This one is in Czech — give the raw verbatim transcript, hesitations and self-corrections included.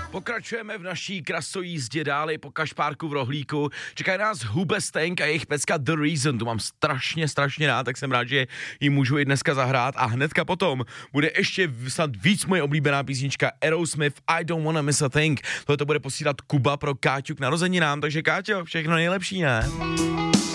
Pokračujeme v naší krasojízdě dále po Kašpárku v Rohlíku. Čekají nás Hube Stank a jejich pecka The Reason. Tu mám strašně, strašně rád, tak jsem rád, že ji můžu i dneska zahrát. A hnedka potom bude ještě snad víc moje oblíbená písnička Aerosmith I Don't Wanna Miss a Thing. Tohle to bude posílat Kuba pro Káťu k narozeninám, takže Káťo, všechno nejlepší, ne?